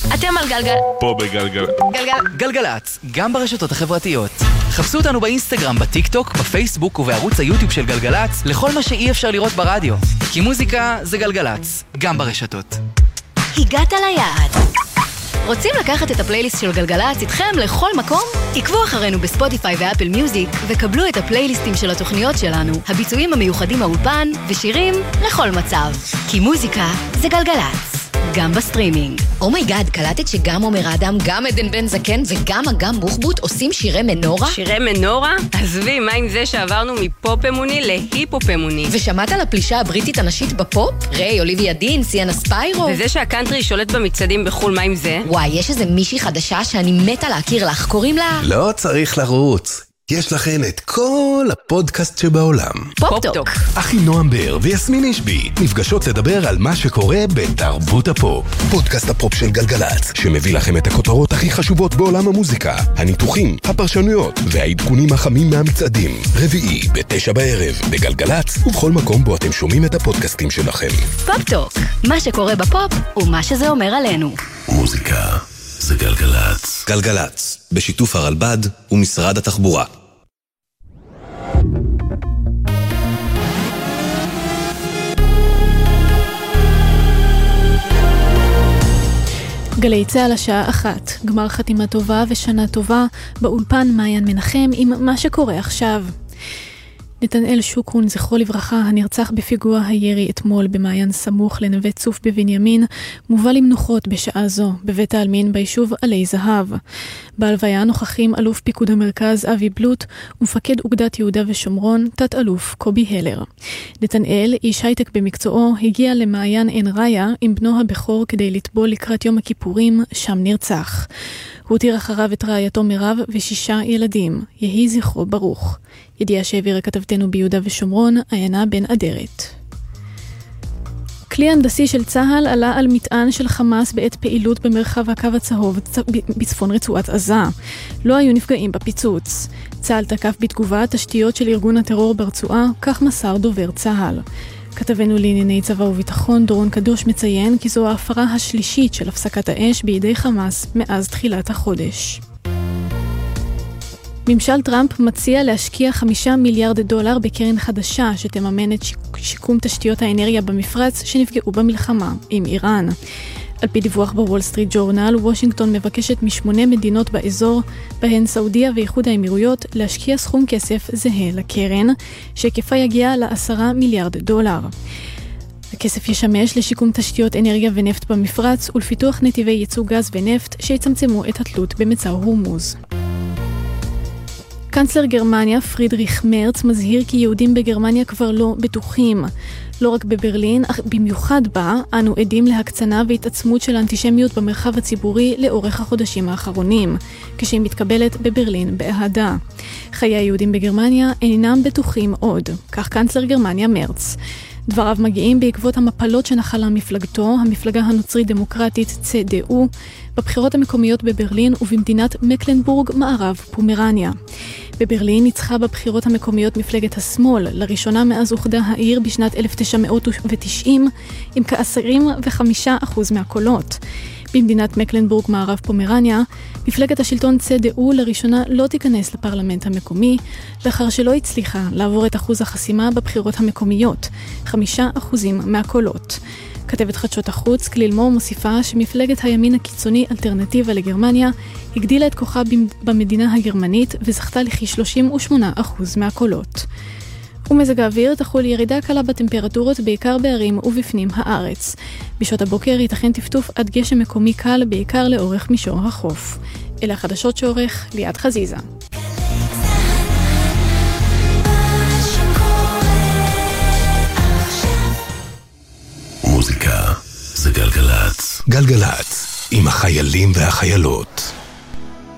אתם על גלגל. פה בגלגל. גלגלצ, גם ברשתות החברתיות. חפשו אותנו באינסטגרם, בטיק טוק, בפייסבוק ובערוץ היוטיוב של גלגלצ, לכל מה שאי אפשר לראות ברדיו. כי מוזיקה זה גלגלצ, גם ברשתות. הגעת ליעד. רוצים לקחת את הפלייליסט של גלגלצ איתכם לכל מקום? עקבו אחרינו בספוטיפיי ואפל מיוזיק וקבלו את הפלייליסטים של התוכניות שלנו, הביצועים המיוחדים מהאולפן ושירים לכל מצב. כי מוזיקה זה גלגלצ, גם בסטרימינג. אומייגאד, קלטת שגם עומר אדם, גם עדן בן זקן וגם אגם מוחבוט עושים שירי מנורה? שירי מנורה? עזבי, מה עם זה שעברנו מפופ אמוני להיפופ אמוני? ושמעת על הפלישה הבריטית הנשית בפופ? ריי, אוליביה דין, סיאנה ספיירו? וזה שהקאנטרי שולט במצעדים בחול, מה עם זה? וואי, יש איזה מישהי חדשה שאני מתה להכיר לך, קוראים לה? לא צריך לרוץ. יש לכן את כל הפודקאסט שבעולם. פופ-טוק. אחי נועם בר ויסמין אישבי נפגשות לדבר על מה שקורה בתרבות הפופ. פודקאסט הפופ של גלגלצ, שמביא לכם את הכותרות הכי חשובות בעולם המוזיקה, הניתוחים, הפרשנויות והעדכונים החמים מהמצעדים. רביעי ב-9 בערב בגלגלצ, ובכל מקום בו אתם שומעים את הפודקאסטים שלכם. פופ-טוק, מה שקורה בפופ ומה שזה אומר עלינו. מוזיקה זה גלגלצ. גלגלצ, בשיתוף הרלב"ד ומשרד התחבורה. גלי צהל השעה 1, גמר חתימה טובה ושנה טובה, באולפן מעיין מנחם עם מה שקורה עכשיו. נתנאל שוקרון, זכרו לברכה, הנרצח בפיגוע הירי אתמול במעיין סמוך לנווה צוף בבנימין, מובא למנוחות בשעה זו בבית העלמין ביישוב עלי זהב. בהלוויה נוכחים אלוף פיקוד המרכז אבי בלוט ומפקד אוגדת יהודה ושומרון תת אלוף קובי הלר. נתנאל, איש הייטק במקצועו, הגיע למעיין עין ריה עם בנו הבכור כדי לטבול לקראת יום הכיפורים, שם נרצח. הוא הותיר אחריו את רעייתו מירב ו6 ילדים. יהי זכרו ברוך. ידיעה שהעבירה כתבתנו ביהודה ושומרון, עיינה בן אדרת. כלי הנדסי של צהל עלה על מטען של חמאס בעת פעילות במרחב הקו הצהוב בצפון רצועת עזה. לא היו נפגעים בפיצוץ. צהל תקף בתגובה תשתיות של ארגון הטרור ברצועה, כך מסר דובר צהל. כתבנו לענייני צבא וביטחון דורון קדוש מציין כי זו ההפרה השלישית של הפסקת האש בידי חמאס מאז תחילת החודש. ממשל טראמפ מציע להשקיע $5 מיליארד בקרן חדשה שתממן את שיקום תשתיות האנרגיה במפרץ שנפגעו במלחמה עם איראן. על פי דיווח בוול סטריט ג'ורנל, וושינגטון מבקשת מ8 מדינות באזור, בהן סעודיה ואיחוד האמירויות, להשקיע סכום כסף זהה לקרן, שהיקפה יגיע $10 מיליארד. הכסף ישמש לשיקום תשתיות אנרגיה ונפט במפרץ ולפיתוח נתיבי ייצוא גז ונפט שיצמצמו את התלות במצר הורמוז. קנצלר גרמניה פרידריך מרץ מזהיר כי יהודים בגרמניה כבר לא בטוחים. לא רק בברלין, אך במיוחד בה, אנו עדים להקצנה והתעצמות של האנטישמיות במרחב הציבורי לאורך החודשים האחרונים, כשהיא מתקבלת בברלין באהדה. חיי היהודים בגרמניה אינם בטוחים עוד, כך קנצלר גרמניה מרץ. דבריו מגיעים בעקבות המפלות שנחלה מפלגתו, המפלגה הנוצרית דמוקרטית CDU, בבחירות המקומיות בברלין ובמדינת מקלנבורג מערב פומרניה. בברלין ניצחה בבחירות המקומיות מפלגת השמאל, לראשונה מאז אוחדה העיר בשנת 1990, עם כ25% מהקולות. במדינת מקלנבורג מערב פומרניה, מפלגת השלטון CDU לראשונה לא תיכנס לפרלמנט המקומי, לאחר שלא הצליחה לעבור את אחוז החסימה בבחירות המקומיות, 5% מהקולות. כתבת חדשות החוץ, קלילמו, מוסיפה שמפלגת הימין הקיצוני אלטרנטיבה לגרמניה הגדילה את כוחה במדינה הגרמנית וזכתה לכ38% מהקולות. ומזג האוויר תחול ירידה קלה בטמפרטורות בעיקר בערים ובפנים הארץ. בשעות הבוקר ייתכן טפטוף עד גשם מקומי קל בעיקר לאורך מישור החוף. אלה החדשות שעורך ליעד חזיזה. מוזיקה זה גלגלצ. גלגלצ עם החיילים והחיילות.